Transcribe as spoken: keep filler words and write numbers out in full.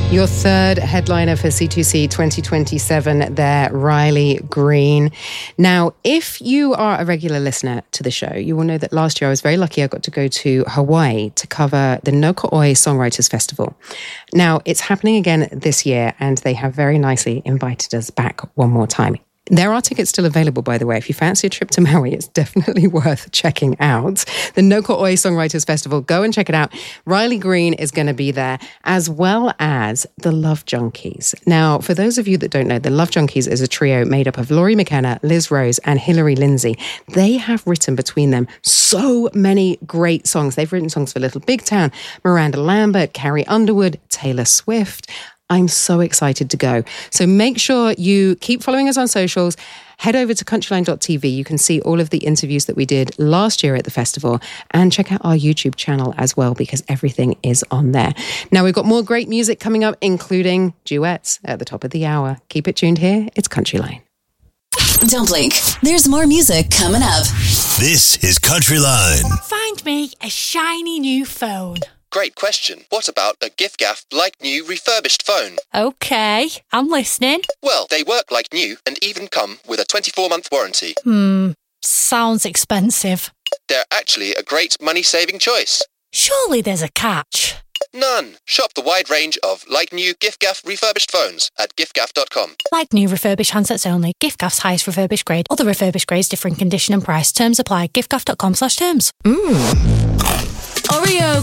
Your third headliner for C two C twenty twenty-seven there, Riley Green. Now, if you are a regular listener to the show, you will know that last year I was very lucky I got to go to Hawaii to cover the No Ko'oi Songwriters Festival. Now, it's happening again this year, and they have very nicely invited us back one more time. There are tickets still available, by the way. If you fancy a trip to Maui, it's definitely worth checking out. The No Ko'oi Songwriters Festival. Go and check it out. Riley Green is going to be there, as well as the Love Junkies. Now, for those of you that don't know, the Love Junkies is a trio made up of Laurie McKenna, Liz Rose, and Hilary Lindsay. They have written between them so many great songs. They've written songs for Little Big Town, Miranda Lambert, Carrie Underwood, Taylor Swift. I'm so excited to go. So make sure you keep following us on socials. Head over to countryline dot t v. You can see all of the interviews that we did last year at the festival, and check out our YouTube channel as well, because everything is on there. Now, we've got more great music coming up, including duets at the top of the hour. Keep it tuned here. It's Countryline. Don't blink. There's more music coming up. This is Countryline. Find me a shiny new phone. Great question. What about a gift-gaff like new refurbished phone? Okay, I'm listening. Well, they work like new and even come with a twenty-four month warranty. Hmm, sounds expensive. They're actually a great money-saving choice. Surely there's a catch. None. Shop the wide range of like new gift-gaff refurbished phones at gift gaff dot com. Like new refurbished handsets only. gift-gaff's highest refurbished grade. Other refurbished grades differ in condition and price. Terms apply. gift gaff dot com slash terms. Mmm. Oreo